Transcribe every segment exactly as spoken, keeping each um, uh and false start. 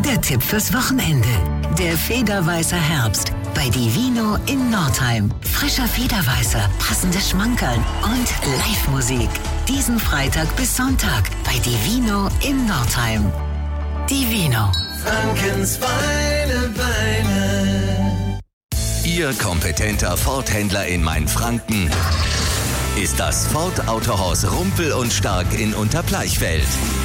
der Tipp fürs Wochenende. Der Federweißer Herbst bei Divino in Nordheim. Frischer Federweißer, passende Schmankerl und Live-Musik. Diesen Freitag bis Sonntag bei Divino in Nordheim. Divino. Frankens feine Beine. Ihr kompetenter Ford-Händler in Mainfranken ist das Ford Autohaus Rumpel und Stark in Unterbleichfeld.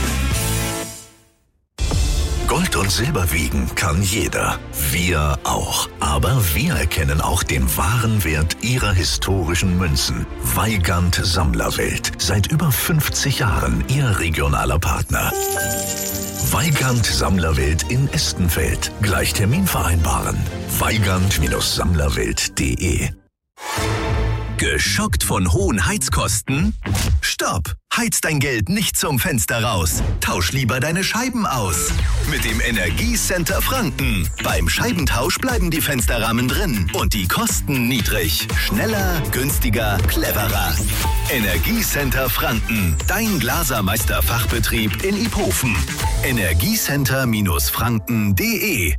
Gold und Silber wiegen kann jeder. Wir auch. Aber wir erkennen auch den wahren Wert ihrer historischen Münzen. Weigand Sammlerwelt. Seit über fünfzig Jahren ihr regionaler Partner. Weigand Sammlerwelt in Estenfeld. Gleich Termin vereinbaren. weigand Sammlerwelt punkt de. Geschockt von hohen Heizkosten? Stopp! Heiz dein Geld nicht zum Fenster raus. Tausch lieber deine Scheiben aus. Mit dem Energiecenter Franken. Beim Scheibentausch bleiben die Fensterrahmen drin und die Kosten niedrig. Schneller, günstiger, cleverer. Energiecenter Franken. Dein Glasermeister-Fachbetrieb in Iphofen. Energiecenter Franken punkt de.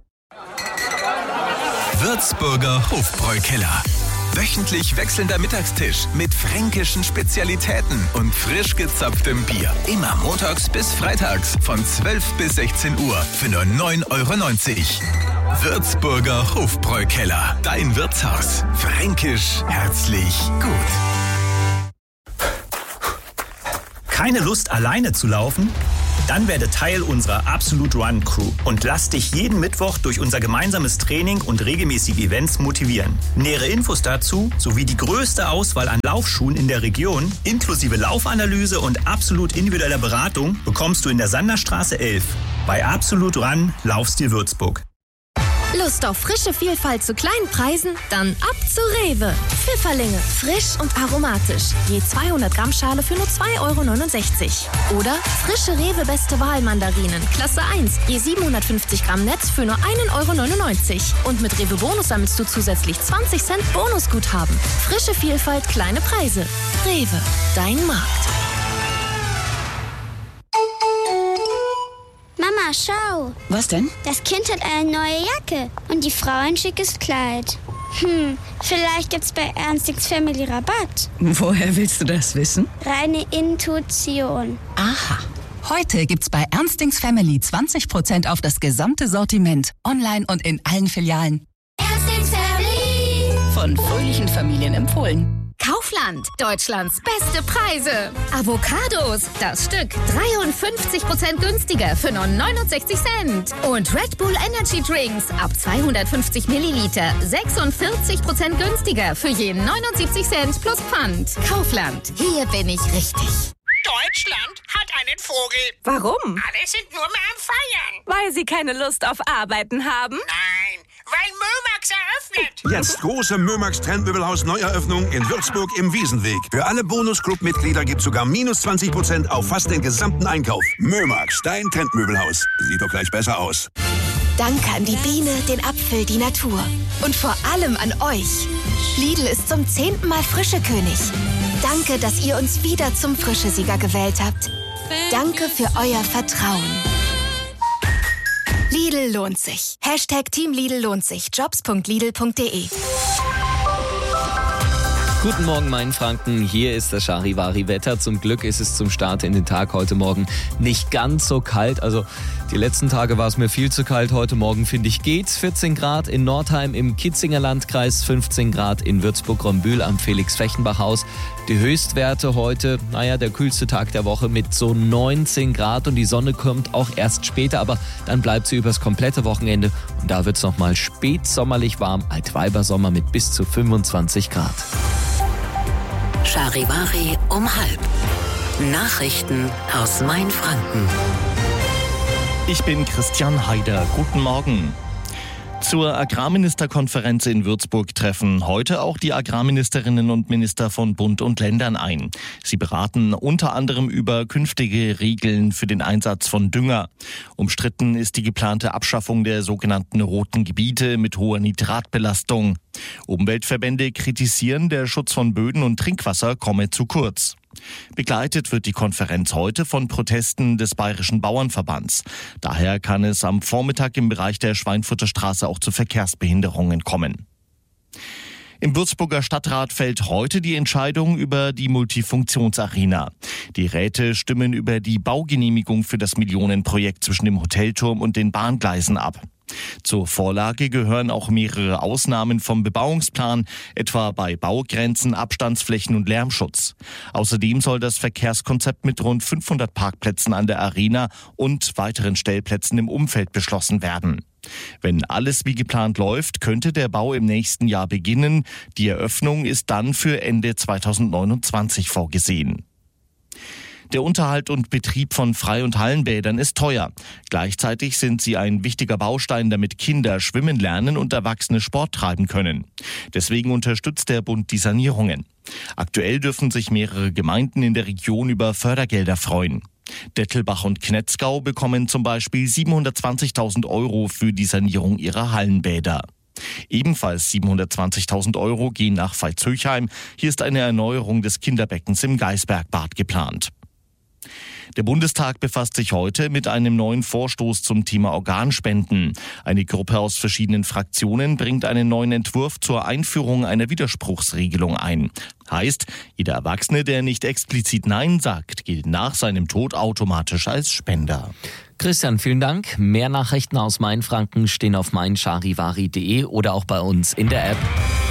Würzburger Hofbräukeller. Wöchentlich wechselnder Mittagstisch mit fränkischen Spezialitäten und frisch gezapftem Bier. Immer montags bis freitags von zwölf bis sechzehn Uhr für nur neun Euro neunzig. Würzburger Hofbräukeller. Dein Wirtshaus. Fränkisch herzlich gut. Keine Lust, alleine zu laufen? Dann werde Teil unserer Absolute Run Crew und lass dich jeden Mittwoch durch unser gemeinsames Training und regelmäßige Events motivieren. Nähere Infos dazu sowie die größte Auswahl an Laufschuhen in der Region, inklusive Laufanalyse und absolut individueller Beratung, bekommst du in der Sanderstraße elf. Bei Absolute Run Laufstil Würzburg. Lust auf frische Vielfalt zu kleinen Preisen? Dann ab zu Rewe. Pfifferlinge, frisch und aromatisch. Je zweihundert Gramm Schale für nur zwei Euro neunundsechzig. Oder frische Rewe Beste Wahl Mandarinen, Klasse eins. Je siebenhundertfünfzig Gramm Netz für nur einen Euro neunundneunzig. Und mit Rewe Bonus sammelst du zusätzlich zwanzig Cent Bonusguthaben. Frische Vielfalt, kleine Preise. Rewe, dein Markt. Mama, schau. Was denn? Das Kind hat eine neue Jacke und die Frau ein schickes Kleid. Hm, vielleicht gibt's bei Ernstings Family Rabatt. Woher willst du das wissen? Reine Intuition. Aha. Heute gibt's bei Ernstings Family zwanzig Prozent auf das gesamte Sortiment. Online und in allen Filialen. Ernstings Family. Von fröhlichen Familien empfohlen. Kaufland, Deutschlands beste Preise. Avocados, das Stück dreiundfünfzig Prozent günstiger für nur neunundsechzig Cent. Und Red Bull Energy Drinks ab zweihundertfünfzig Milliliter sechsundvierzig Prozent günstiger für je neunundsiebzig Cent plus Pfand. Kaufland, hier bin ich richtig. Deutschland hat einen Vogel. Warum? Alle sind nur mehr am Feiern. Weil sie keine Lust auf Arbeiten haben? Nein, weil Mömax eröffnet. Jetzt große Mömax Trendmöbelhaus Neueröffnung in Würzburg im Wiesenweg. Für alle Bonus-Club-Mitglieder gibt es sogar minus zwanzig Prozent auf fast den gesamten Einkauf. Mömax, dein Trendmöbelhaus. Sieht doch gleich besser aus. Danke an die Biene, den Apfel, die Natur. Und vor allem an euch. Lidl ist zum zehnten Mal Frischekönig. Danke, dass ihr uns wieder zum Frischesieger gewählt habt. Danke für euer Vertrauen. Lidl lohnt sich. Hashtag Team Lidl lohnt sich. jobs punkt lidl punkt de. Guten Morgen, Mainfranken. Hier ist das Charivari-Wetter. Zum Glück ist es zum Start in den Tag heute Morgen nicht ganz so kalt. Also die letzten Tage war es mir viel zu kalt. Heute Morgen, finde ich, geht's. vierzehn Grad in Nordheim im Kitzinger Landkreis, fünfzehn Grad in Würzburg-Rombühl am Felix-Fechenbach-Haus. Die Höchstwerte heute, naja, der kühlste Tag der Woche mit so neunzehn Grad. Und die Sonne kommt auch erst später, aber dann bleibt sie übers komplette Wochenende. Und da wird's nochmal spätsommerlich warm. Altweibersommer mit bis zu fünfundzwanzig Grad. Charivari um halb. Nachrichten aus Mainfranken. Ich bin Christian Haider. Guten Morgen. Zur Agrarministerkonferenz in Würzburg treffen heute auch die Agrarministerinnen und Minister von Bund und Ländern ein. Sie beraten unter anderem über künftige Regeln für den Einsatz von Dünger. Umstritten ist die geplante Abschaffung der sogenannten roten Gebiete mit hoher Nitratbelastung. Umweltverbände kritisieren, der Schutz von Böden und Trinkwasser komme zu kurz. Begleitet wird die Konferenz heute von Protesten des Bayerischen Bauernverbands. Daher kann es am Vormittag im Bereich der Schweinfurter Straße auch zu Verkehrsbehinderungen kommen. Im Würzburger Stadtrat fällt heute die Entscheidung über die Multifunktionsarena. Die Räte stimmen über die Baugenehmigung für das Millionenprojekt zwischen dem Hotelturm und den Bahngleisen ab. Zur Vorlage gehören auch mehrere Ausnahmen vom Bebauungsplan, etwa bei Baugrenzen, Abstandsflächen und Lärmschutz. Außerdem soll das Verkehrskonzept mit rund fünfhundert Parkplätzen an der Arena und weiteren Stellplätzen im Umfeld beschlossen werden. Wenn alles wie geplant läuft, könnte der Bau im nächsten Jahr beginnen. Die Eröffnung ist dann für Ende zweitausendneunundzwanzig vorgesehen. Der Unterhalt und Betrieb von Frei- und Hallenbädern ist teuer. Gleichzeitig sind sie ein wichtiger Baustein, damit Kinder schwimmen lernen und Erwachsene Sport treiben können. Deswegen unterstützt der Bund die Sanierungen. Aktuell dürfen sich mehrere Gemeinden in der Region über Fördergelder freuen. Dettelbach und Knetzgau bekommen zum Beispiel siebenhundertzwanzigtausend Euro für die Sanierung ihrer Hallenbäder. Ebenfalls siebenhundertzwanzigtausend Euro gehen nach Veitshöchheim. Hier ist eine Erneuerung des Kinderbeckens im Geisbergbad geplant. Der Bundestag befasst sich heute mit einem neuen Vorstoß zum Thema Organspenden. Eine Gruppe aus verschiedenen Fraktionen bringt einen neuen Entwurf zur Einführung einer Widerspruchsregelung ein. Heißt, jeder Erwachsene, der nicht explizit Nein sagt, gilt nach seinem Tod automatisch als Spender. Christian, vielen Dank. Mehr Nachrichten aus Mainfranken stehen auf mein charivari punkt de oder auch bei uns in der App.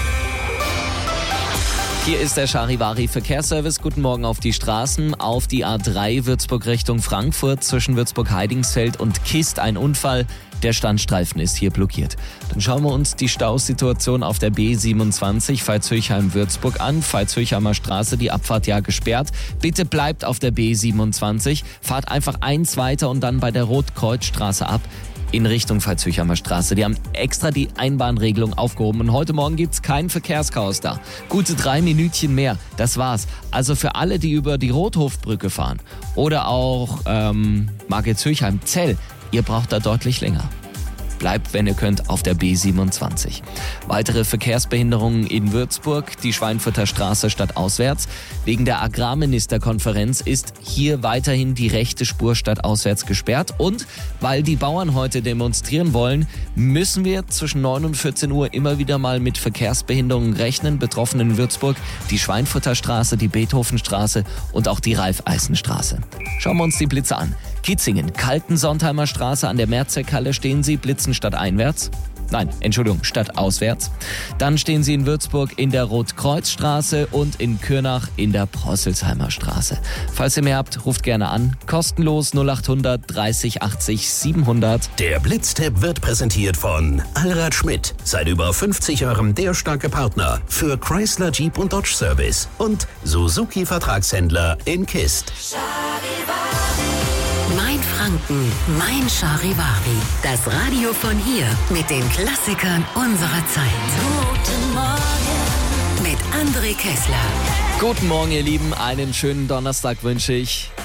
Hier ist der Charivari Verkehrsservice. Guten Morgen auf die Straßen. Auf die A drei Würzburg Richtung Frankfurt zwischen Würzburg-Heidingsfeld und Kist ein Unfall. Der Standstreifen ist hier blockiert. Dann schauen wir uns die Stausituation auf der B siebenundzwanzig Veitshöchheim-Würzburg an. Veitshöchheimer Straße, die Abfahrt ja gesperrt. Bitte bleibt auf der B siebenundzwanzig. Fahrt einfach eins weiter und dann bei der Rotkreuzstraße ab in Richtung Veitshöchheimer Straße. Die haben extra die Einbahnregelung aufgehoben und heute Morgen gibt's kein Verkehrschaos da. Gute drei Minütchen mehr, das war's. Also für alle, die über die Rothofbrücke fahren oder auch ähm, Margetshöchheim-Zell, ihr braucht da deutlich länger. Bleibt, wenn ihr könnt, auf der B siebenundzwanzig. Weitere Verkehrsbehinderungen in Würzburg, die Schweinfurter Straße stadtauswärts. Wegen der Agrarministerkonferenz ist hier weiterhin die rechte Spur stadtauswärts gesperrt. Und weil die Bauern heute demonstrieren wollen, müssen wir zwischen neun und vierzehn Uhr immer wieder mal mit Verkehrsbehinderungen rechnen. Betroffen in Würzburg die Schweinfurter Straße, die Beethovenstraße und auch die Ralf-Eißen-Straße. Schauen wir uns die Blitze an. Kitzingen, Kalten-Sontheimer Straße an der Mehrzweckhalle stehen Sie, blitzen stadteinwärts. Nein, Entschuldigung, stadtauswärts. Dann stehen Sie in Würzburg in der Rotkreuzstraße und in Kürnach in der Prosselsheimer Straße. Falls ihr mehr habt, ruft gerne an. Kostenlos null achthundert dreißig achtzig siebenhundert. Der Blitztipp wird präsentiert von Allrad Schmidt. Seit über fünfzig Jahren der starke Partner für Chrysler, Jeep und Dodge Service. Und Suzuki Vertragshändler in Kist. Mein Franken, mein Charivari. Das Radio von hier mit den Klassikern unserer Zeit. Guten Morgen mit André Kessler. Guten Morgen, ihr Lieben. Einen schönen Donnerstag wünsche ich.